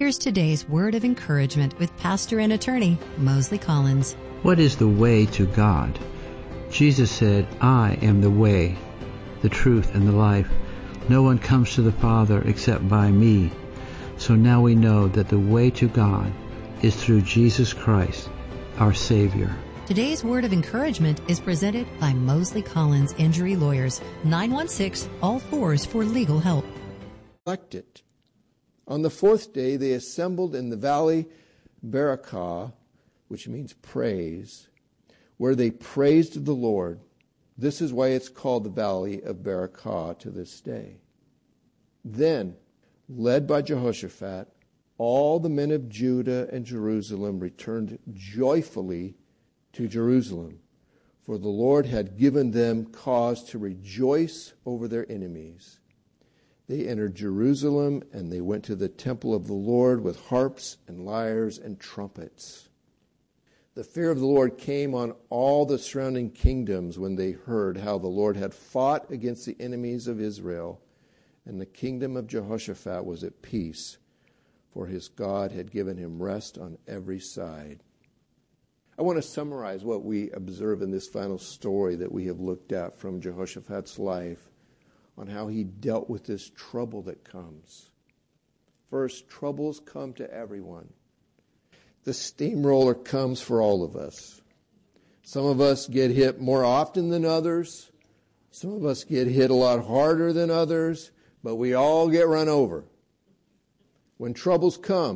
Here's today's word of encouragement with pastor and attorney Mosley Collins. What is the way to God? Jesus said, I am the way, the truth, and the life. No one comes to the Father except by me. So now we know that the way to God is through Jesus Christ, our Savior. Today's word of encouragement is presented by Mosley Collins Injury Lawyers, 916-ALL-4s for legal help. Elected. On the fourth day, they assembled in the valley Barakah, which means praise, where they praised the Lord. This is why it's called the valley of Barakah to this day. Then, led by Jehoshaphat, all the men of Judah and Jerusalem returned joyfully to Jerusalem, for the Lord had given them cause to rejoice over their enemies. They entered Jerusalem, and they went to the temple of the Lord with harps and lyres and trumpets. The fear of the Lord came on all the surrounding kingdoms when they heard how the Lord had fought against the enemies of Israel, and the kingdom of Jehoshaphat was at peace, for his God had given him rest on every side. I want to summarize what we observe in this final story that we have looked at from Jehoshaphat's life on how he dealt with this trouble that comes. First, troubles come to everyone. The steamroller comes for all of us. Some of us get hit more often than others. Some of us get hit a lot harder than others, but we all get run over. When troubles come,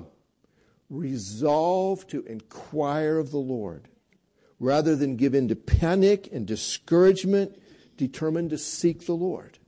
resolve to inquire of the Lord. Rather than give in to panic and discouragement, determine to seek the Lord.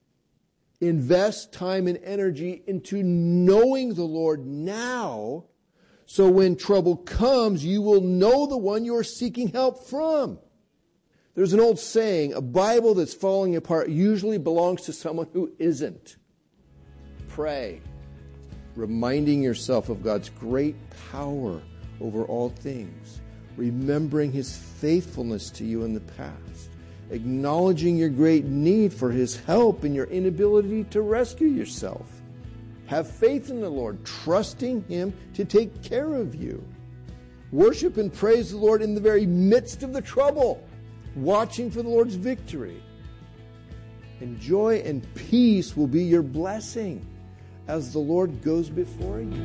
Invest time and energy into knowing the Lord now, so when trouble comes, you will know the one you are seeking help from. There's an old saying, a Bible that's falling apart usually belongs to someone who isn't. Pray, reminding yourself of God's great power over all things, remembering His faithfulness to you in the past, acknowledging your great need for His help and your inability to rescue yourself. Have faith in the Lord, trusting Him to take care of you. Worship and praise the Lord in the very midst of the trouble, watching for the Lord's victory. And joy and peace will be your blessing as the Lord goes before you.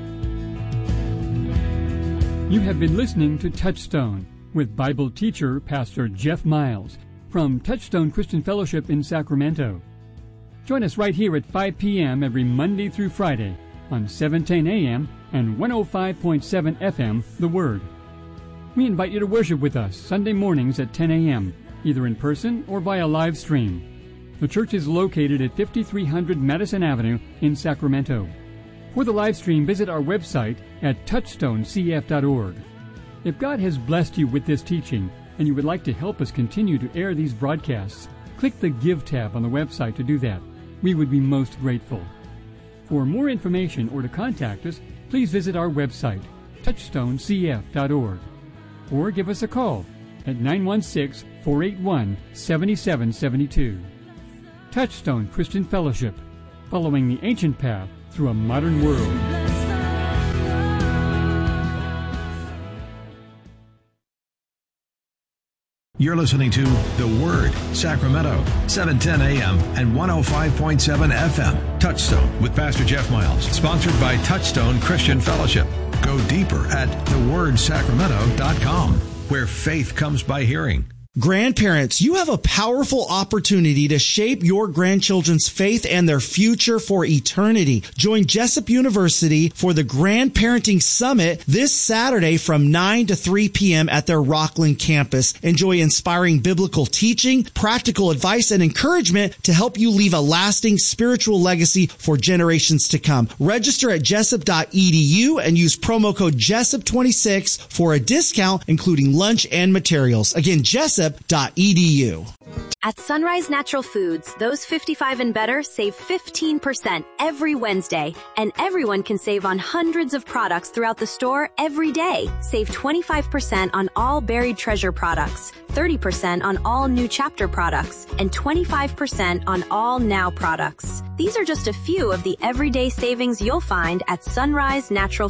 You have been listening to Touchstone with Bible teacher Pastor Jeff Miles from Touchstone Christian Fellowship in Sacramento. Join us right here at 5 p.m. every Monday through Friday on 710 a.m. and 105.7 FM, The Word. We invite you to worship with us Sunday mornings at 10 a.m., either in person or via live stream. The church is located at 5300 Madison Avenue in Sacramento. For the live stream, visit our website at touchstonecf.org. If God has blessed you with this teaching, and you would like to help us continue to air these broadcasts, click the Give tab on the website to do that. We would be most grateful. For more information or to contact us, please visit our website, touchstonecf.org, or give us a call at 916-481-7772. Touchstone Christian Fellowship, following the ancient path through a modern world. You're listening to The Word, Sacramento, 710 a.m. and 105.7 FM. Touchstone with Pastor Jeff Miles, sponsored by Touchstone Christian Fellowship. Go deeper at thewordsacramento.com, where faith comes by hearing. Grandparents, you have a powerful opportunity to shape your grandchildren's faith and their future for eternity. Join Jessup University for the Grandparenting Summit this Saturday from 9 to 3 p.m. at their Rockland campus. Enjoy inspiring biblical teaching, practical advice, and encouragement to help you leave a lasting spiritual legacy for generations to come. Register at jessup.edu and use promo code Jessup26 for a discount, including lunch and materials. Again, jessup.edu. At Sunrise Natural Foods, those 55 and better save 15% every Wednesday, and everyone can save on hundreds of products throughout the store every day. Save 25% on all Buried Treasure products, 30% on all New Chapter products, and 25% on all Now products. These are just a few of the everyday savings you'll find at Sunrise Natural